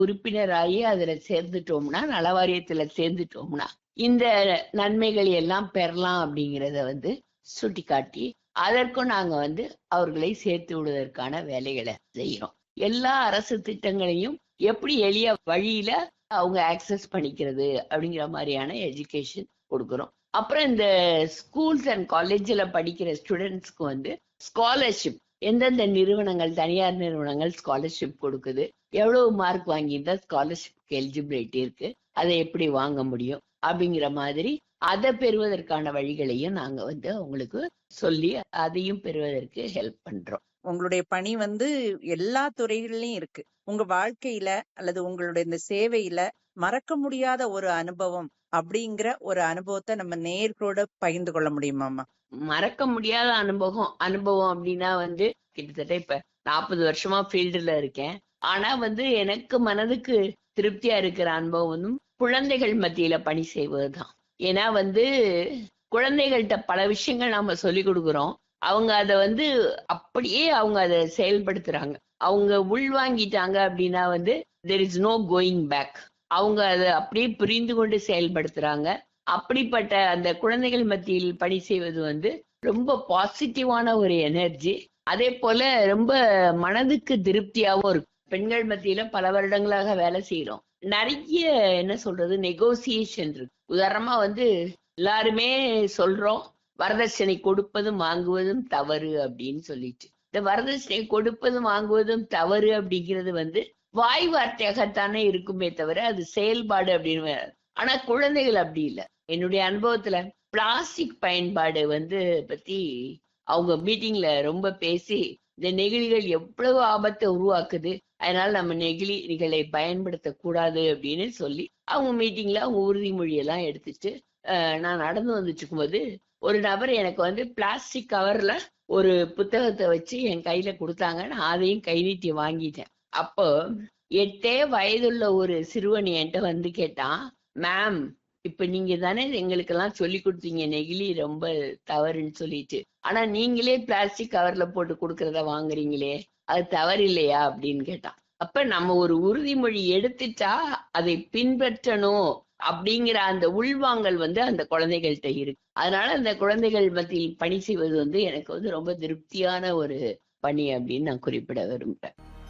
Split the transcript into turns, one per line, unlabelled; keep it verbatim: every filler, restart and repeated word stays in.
உறுப்பினராகி அதுல சேர்ந்துட்டோம்னா, நல வாரியத்துல சேர்ந்துட்டோம்னா, இந்த நன்மைகள் எல்லாம் பெறலாம் அப்படிங்கிறத வந்து சுட்டிக்காட்டி, அதற்கும் நாங்க வந்து அவர்களை சேர்த்து விடுவதற்கான வேலைகளை செய்றோம். எல்லா அரசு திட்டங்களையும் எப்படி எளிய வழியில அவங்க ஆக்சஸ் பண்ணிக்கிறது அப்படிங்கிற மாதிரியான எஜுகேஷன் கொடுக்குறோம். அப்புறம் இந்த ஸ்கூல்ஸ் அண்ட் காலேஜ்ல படிக்கிற ஸ்டூடெண்ட்ஸ்க்கு வந்து ஸ்காலர்ஷிப், எந்தெந்த நிறுவனங்கள், தனியார் நிறுவனங்கள் ஸ்காலர்ஷிப் கொடுக்குது, எவ்வளவு மார்க் வாங்கியிருந்தா ஸ்காலர்ஷிப்க்கு எலிஜிபிலிட்டி இருக்கு, அதை எப்படி வாங்க முடியும் அப்படிங்கிற மாதிரி அதை பெறுவதற்கான வழிகளையும் நாங்க வந்து அவங்களுக்கு சொல்லி அதையும் பெறுவதற்கு ஹெல்ப் பண்றோம்.
உங்களுடைய பணி வந்து எல்லா துறைகள்லயும் இருக்கு. உங்க வாழ்க்கையில அல்லது உங்களுடைய இந்த சேவையில மறக்க முடியாத ஒரு அனுபவம் அப்படிங்கிற ஒரு அனுபவத்தை நம்ம நேயர்களோட பகிர்ந்து கொள்ள முடியுமாமா?
மறக்க முடியாத அனுபவம் அனுபவம் அப்படின்னா வந்து கிட்டத்தட்ட இப்ப நாற்பது வருஷமா ஃபீல்டுல இருக்கேன். ஆனா வந்து எனக்கு மனதுக்கு திருப்தியா இருக்கிற அனுபவம் வந்து குழந்தைகள் மத்தியில பணி செய்வதுதான். ஏன்னா வந்து குழந்தைகள்கிட்ட பல விஷயங்கள் நாம சொல்லி கொடுக்குறோம். அவங்க அதை வந்து அப்படியே அவங்க அதை செயல்படுத்துறாங்க. அவங்க உள்வாங்கிட்டாங்க அப்படின்னா வந்து there is no going back. அவங்க அதை அப்படியே புரிந்து கொண்டு செயல்படுத்துறாங்க. அப்படிப்பட்ட அந்த குழந்தைகள் மத்தியில் பணி செய்வது வந்து ரொம்ப பாசிட்டிவான ஒரு எனர்ஜி. அதே போல ரொம்ப மனதுக்கு திருப்தியாகவும் இருக்கும். பெண்கள் மத்தியில பல வருடங்களாக வேலை செய்யறோம். நிறைய என்ன சொல்றது நெகோசியேஷன் இருக்கு. உதாரணமா வந்து எல்லாருமே சொல்றோம் வரதட்சணை கொடுப்பதும் வாங்குவதும் தவறு அப்படின்னு சொல்லிட்டு. இந்த வரதட்சணை கொடுப்பதும் வாங்குவதும் தவறு அப்படிங்கிறது வந்து வாய் வார்த்தையாகத்தானே இருக்குமே தவிர அது செயல்பாடு அப்படின்னு. ஆனா குழந்தைகள் அப்படி இல்லை. என்னுடைய அனுபவத்துல பிளாஸ்டிக் பயன்பாடு வந்து பத்தி அவங்க மீட்டிங்ல ரொம்ப பேசி, இந்த நெகிழிகள் எவ்வளவு ஆபத்தை உருவாக்குது, அதனால நம்ம நெகிழிகளை பயன்படுத்த கூடாது அப்படின்னு சொல்லி அவங்க மீட்டிங்ல அவங்க உறுதிமொழி எல்லாம் எடுத்துட்டு நான் நடந்து வந்துட்டு இருக்கும்போது ஒரு நபர் எனக்கு வந்து பிளாஸ்டிக் கவர்ல ஒரு புத்தகத்தை வச்சு என் கையில கொடுத்தாங்க. நான் அதையும் கை நீட்டி வாங்கிட்டேன். அப்போ எட்டே வயதுள்ள ஒரு சிறுவன் என்கிட்ட வந்து கேட்டான், மேம் இப்ப நீங்க தானே எங்களுக்கு எல்லாம் சொல்லி கொடுத்தீங்க நெகிழி ரொம்ப தவறுன்னு சொல்லிட்டு, ஆனா நீங்களே பிளாஸ்டிக் கவர்ல போட்டு கொடுக்கறத வாங்குறீங்களே, அது தவறு இல்லையா அப்படின்னு கேட்டான். அப்ப நம்ம ஒரு உறுதிமொழி எடுத்துட்டா அதை பின்பற்றணும் அப்படிங்கிற அந்த உள்வாங்கல் வந்து அந்த குழந்தைகள்கிட்ட இருக்கு. அதனால அந்த குழந்தைகள் மத்தியில் பணி செய்வது வந்து எனக்கு வந்து ரொம்ப திருப்தியான ஒரு பணி அப்படின்னு நான் குறிப்பிட விரும்புறேன்.